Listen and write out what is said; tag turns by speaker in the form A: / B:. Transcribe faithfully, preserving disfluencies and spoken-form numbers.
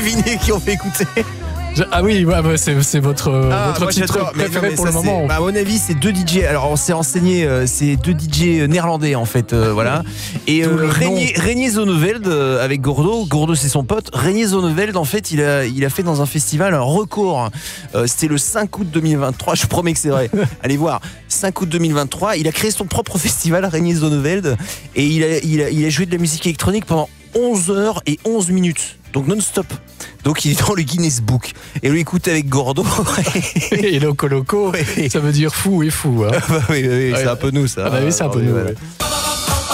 A: Devinez qui on fait écouter.
B: Ah oui, ouais, bah c'est, c'est votre,
A: Ah,
B: votre
A: moi,
B: titre
A: j'adore. Mais
B: préféré
A: non, mais
B: pour
A: ça,
B: le moment.
A: Bah, à mon avis, c'est deux D J. Alors, on s'est renseigné, euh, c'est deux D J néerlandais en fait, euh, voilà. Et euh, Régnier, Régnier Zonneveld euh, avec Gordo. Gordo, c'est son pote. Régnier Zonneveld, en fait, il a, il a fait dans un festival un record. Euh, c'était le cinq août deux mille vingt-trois. Je promets que c'est vrai. Allez voir. cinq août deux mille vingt-trois. Il a créé son propre festival, Régnier Zonneveld, et il a, il a, il a joué de la musique électronique pendant onze heures et onze minutes. Donc non-stop. Donc il est dans le Guinness Book. Et lui écoute avec Gordo.
B: Et Loco Loco,
A: ouais.
B: Ça veut dire fou et fou. Hein.
A: Bah oui, oui, oui, c'est un peu nous ça.
B: Ah bah oui, c'est un peu
A: oui,
B: nous.
A: voilà.
B: Ouais.